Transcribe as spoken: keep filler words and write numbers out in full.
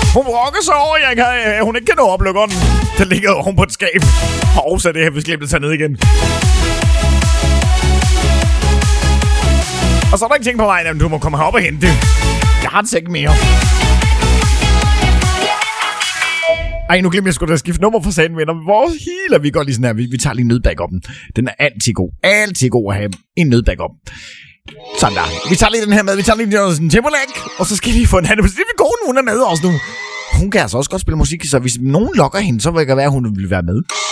Hun rokker så over, jeg kan, hun ikke kan nå oplukkeren. Den ligger oven på et skab. Og så er det her, vi skal tage ned igen. Og så er der ikke ting på vejen, at du må komme herop og hente det. Jeg har det ikke mere. Ej, nu glemmer jeg sgu da at skifte nummer for satan, venner. Vores healer, vi går lige sådan her. Vi, vi tager lige nødbackupen. Den er altid god. Altid god at have en nødbackup. Sådan der. Vi tager lige den her med. Vi tager lige en Timberlake. Og så skal vi få en anden. Det er vi gode, hun er med os nu. Hun kan altså også godt spille musik, så hvis nogen lokker hende, så vil det være, at hun vil være med.